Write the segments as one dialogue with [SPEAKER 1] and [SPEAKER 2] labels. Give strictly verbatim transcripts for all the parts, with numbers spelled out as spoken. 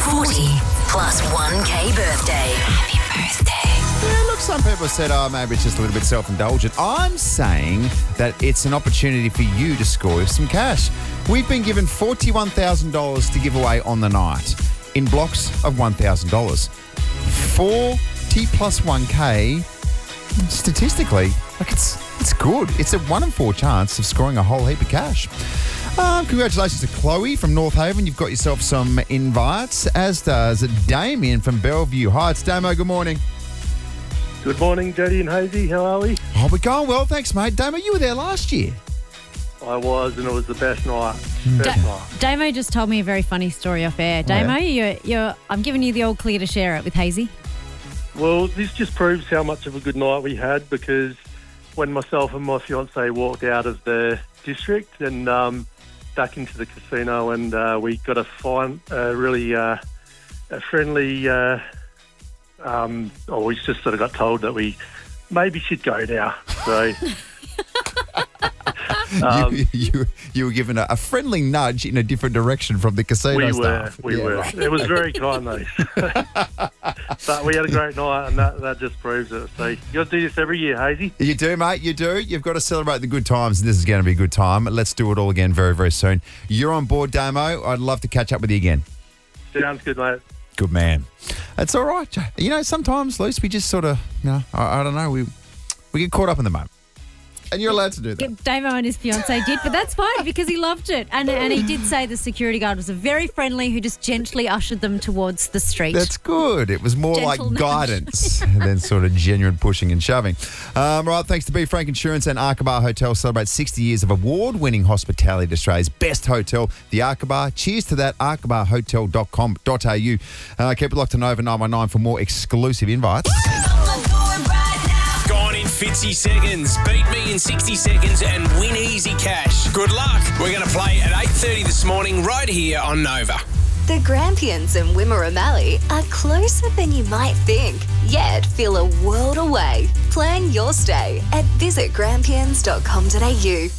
[SPEAKER 1] forty plus one K birthday. Happy birthday.
[SPEAKER 2] Yeah, look, some people said, oh, maybe it's just a little bit self-indulgent. I'm saying that it's an opportunity for you to score some cash. We've been given forty-one thousand dollars to give away on the night in blocks of one thousand dollars. forty plus one K, statistically, like it's it's good. It's a one in four chance of scoring a whole heap of cash. Um, congratulations to Chloe from North Haven. You've got yourself some invites, as does Damien from Bellevue Heights. Damo, good morning.
[SPEAKER 3] Good morning, Jody and Hazy. How are we?
[SPEAKER 2] Oh, we're going well, thanks, mate. Damo, you were there last year.
[SPEAKER 3] I was, and it was the best night. Best
[SPEAKER 4] Da-
[SPEAKER 3] night.
[SPEAKER 4] Damo just told me a very funny story off air. Damo,
[SPEAKER 2] yeah?
[SPEAKER 4] you're, you're, I'm giving you the all clear to share it with Hazy.
[SPEAKER 3] Well, this just proves how much of a good night we had, because when myself and my fiancée walked out of the district and um, back into the casino, and uh, we got a fine, uh, really uh, a friendly, uh, um, oh, we just sort of got told that we maybe should go now. So... Um,
[SPEAKER 2] you, you you were given a, a friendly nudge in a different direction from the casino
[SPEAKER 3] we
[SPEAKER 2] staff.
[SPEAKER 3] were, we
[SPEAKER 2] Yeah,
[SPEAKER 3] were.
[SPEAKER 2] right.
[SPEAKER 3] It was very kind, though. But we had a great night, and that, that just proves it. So you got to do this every year, Hazy.
[SPEAKER 2] You do, mate. You do. You've got to celebrate the good times, and this is going to be a good time. Let's do it all again very, very soon. You're on board, Damo. I'd love to catch up with you again.
[SPEAKER 3] Sounds good, mate.
[SPEAKER 2] Good man. That's all right. You know, sometimes, Luce, we just sort of, you know, I, I don't know, we we get caught up in the moment. And you're allowed to do that.
[SPEAKER 4] Damo and his fiancée did, but that's fine because he loved it. And and he did say the security guard was a very friendly who just gently ushered them towards the street.
[SPEAKER 2] That's good. It was more
[SPEAKER 4] Gentle
[SPEAKER 2] like
[SPEAKER 4] nudge.
[SPEAKER 2] guidance than sort of genuine pushing and shoving. Um, right, thanks to B. Frank Insurance and Arkabar Hotel celebrate sixty years of award-winning hospitality at Australia's best hotel, the Arkabar. Cheers to that, arkabar hotel dot com dot a u. Uh, keep it locked to Nova nine one nine for more exclusive invites.
[SPEAKER 5] Gone in fifty seconds. Beat me in sixty seconds and win easy cash. Good luck. We're going to play at eight thirty this morning right here on Nova.
[SPEAKER 1] The Grampians and Wimmera Mallee are closer than you might think, yet feel a world away. Plan your stay at visit grampians dot com dot a u.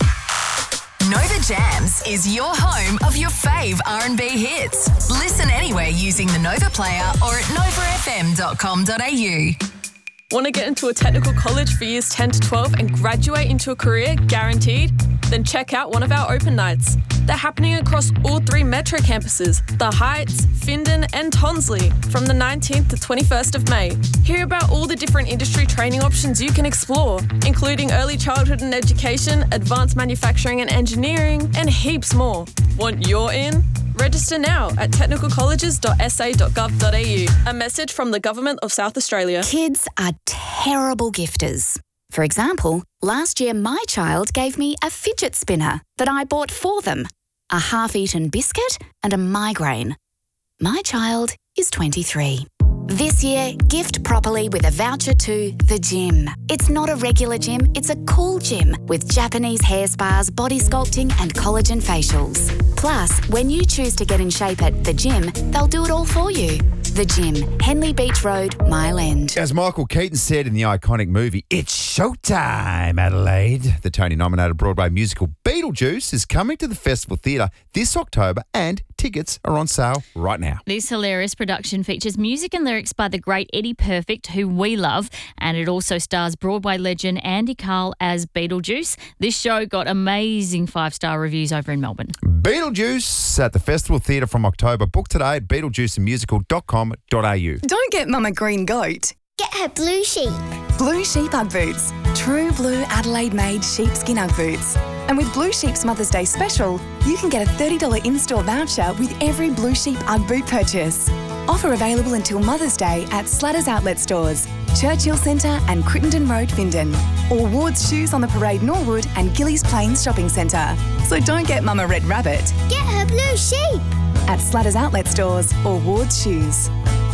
[SPEAKER 1] Nova Jams is your home of your fave R and B hits. Listen anywhere using the Nova Player or at nova f m dot com dot a u.
[SPEAKER 6] Want to get into a technical college for years ten to twelve and graduate into a career guaranteed? Then check out one of our open nights. They're happening across all three Metro campuses, The Heights, Findon and Tonsley, from the nineteenth to twenty-first of May. Hear about all the different industry training options you can explore, including early childhood and education, advanced manufacturing and engineering, and heaps more. Want your in? Register now at technical colleges dot s a dot gov dot a u. A message from the Government of South Australia.
[SPEAKER 7] Kids are terrible gifters. For example, last year my child gave me a fidget spinner that I bought for them, a half-eaten biscuit and a migraine. My child is twenty-three. This year, gift properly with a voucher to The Gym. It's not a regular gym, it's a cool gym with Japanese hair spas, body sculpting and collagen facials. Plus, when you choose to get in shape at The Gym, they'll do it all for you. The Gym, Henley Beach Road, Mile End.
[SPEAKER 2] As Michael Keaton said in the iconic movie, it's showtime, Adelaide. The Tony-nominated Broadway musical Beetlejuice is coming to the Festival Theatre this October, and tickets are on sale right now.
[SPEAKER 8] This hilarious production features music and lyrics by the great Eddie Perfect, who we love, and it also stars Broadway legend Andy Carl as Beetlejuice. This show got amazing five-star reviews over in Melbourne.
[SPEAKER 2] Beetlejuice at the Festival Theatre from October. Book today at beetlejuice musical dot com dot a u.
[SPEAKER 9] Don't get Mama Green Goat.
[SPEAKER 10] Get her Blue Sheep.
[SPEAKER 9] Blue Sheep Ugg Boots. True blue Adelaide-made sheepskin Ugg Boots. And with Blue Sheep's Mother's Day special, you can get a thirty dollars in-store voucher with every Blue Sheep Ugg Boot purchase. Offer available until Mother's Day at Slatters Outlet Stores, Churchill Centre and Crittenden Road, Findon, or Ward's Shoes on the Parade, Norwood and Gillies Plains Shopping Centre. So don't get Mama Red Rabbit.
[SPEAKER 10] Get her Blue Sheep.
[SPEAKER 9] At Slatters Outlet Stores or Ward's Shoes.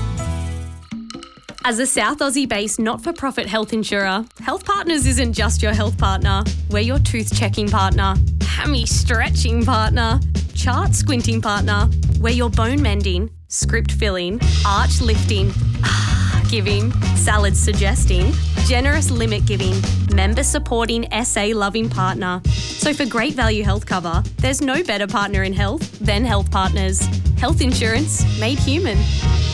[SPEAKER 6] As a South Aussie-based not-for-profit health insurer, Health Partners isn't just your health partner. We're your tooth-checking partner, hammy-stretching partner, chart-squinting partner. We're your bone-mending, script-filling, arch-lifting, giving, salad-suggesting, generous limit-giving, member-supporting, S A-loving partner. So for great value health cover, there's no better partner in health than Health Partners. Health insurance made human.